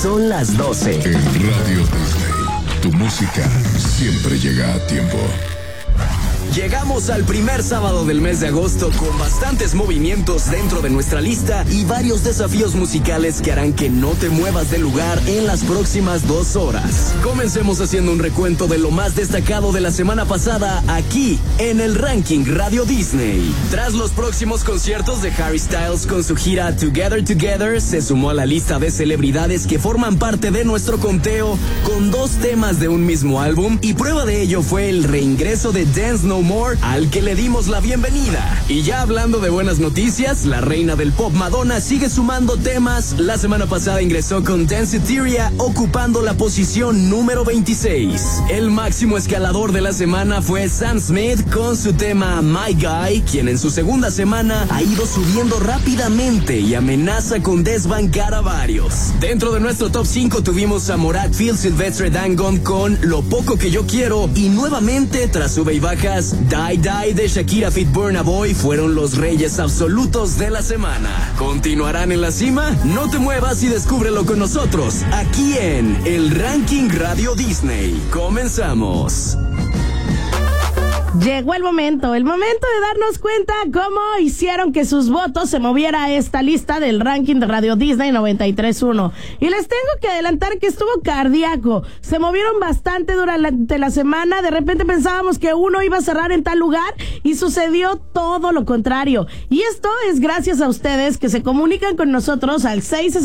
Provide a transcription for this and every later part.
Son las 12. En Radio Disney, tu música siempre llega a tiempo. Llegamos al primer sábado del mes de agosto con bastantes movimientos dentro de nuestra lista y varios desafíos musicales que harán que no te muevas del lugar en las próximas 2 horas. Comencemos haciendo un recuento de lo más destacado de la semana pasada aquí en el Ranking Radio Disney. Tras los próximos conciertos de Harry Styles con su gira Together Together, se sumó a la lista de celebridades que forman parte de nuestro conteo con 2 temas de un mismo álbum, y prueba de ello fue el reingreso de Dance No More, al que le dimos la bienvenida. Y ya hablando de buenas noticias, la reina del pop Madonna sigue sumando temas. La semana pasada ingresó con Danceteria, ocupando la posición número 26. El máximo escalador de la semana fue Sam Smith con su tema My Guy, quien en su segunda semana ha ido subiendo rápidamente y amenaza con desbancar a varios. Dentro de nuestro top 5 tuvimos a Morat, Phil Silvestre Dangon con Lo Poco Que Yo Quiero, y nuevamente tras sube y bajas, Die Die de Shakira feat Burna Boy fueron los reyes absolutos de la semana. ¿Continuarán en la cima? No te muevas y descúbrelo con nosotros, aquí en el Ranking Radio Disney. Comenzamos. Llegó el momento de darnos cuenta cómo hicieron que sus votos se moviera a esta lista del ranking de Radio Disney 93.1. Y les tengo que adelantar que estuvo cardíaco. Se movieron bastante durante la semana. De repente pensábamos que uno iba a cerrar en tal lugar y sucedió todo lo contrario. Y esto es gracias a ustedes que se comunican con nosotros al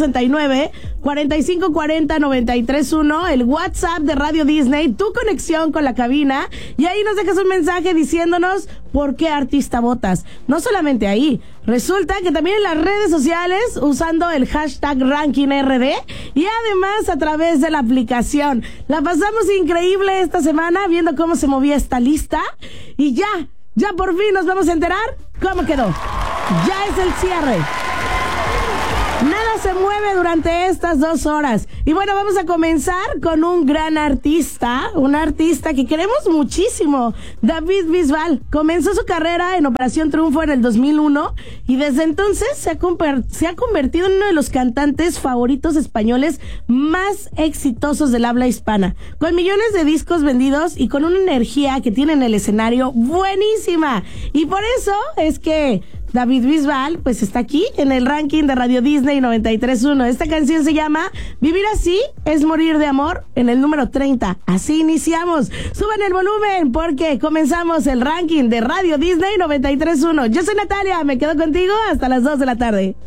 669-4540-93.1, el WhatsApp de Radio Disney, tu conexión con la cabina, y ahí nos dejas un mensaje diciéndonos por qué artista votas. No solamente ahí, resulta que también en las redes sociales usando el hashtag RankingRD, y además a través de la aplicación. La pasamos increíble esta semana viendo cómo se movía esta lista, y ya por fin nos vamos a enterar cómo quedó. Ya es el cierre. Nada se mueve durante estas 2 horas. Y bueno, vamos a comenzar con un gran artista, un artista que queremos muchísimo, David Bisbal. Comenzó su carrera en Operación Triunfo en el 2001 y desde entonces se ha convertido en uno de los cantantes favoritos españoles más exitosos del habla hispana, con millones de discos vendidos y con una energía que tiene en el escenario buenísima. Y por eso es que David Bisbal pues está aquí en el ranking de Radio Disney 93.1. Esta canción se llama Vivir Así es Morir de Amor, en el número 30. Así iniciamos. Suban el volumen porque comenzamos el ranking de Radio Disney 93.1. Yo soy Natalia, me quedo contigo hasta las 2 de la tarde.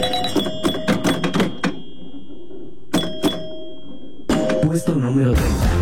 Puesto número 30.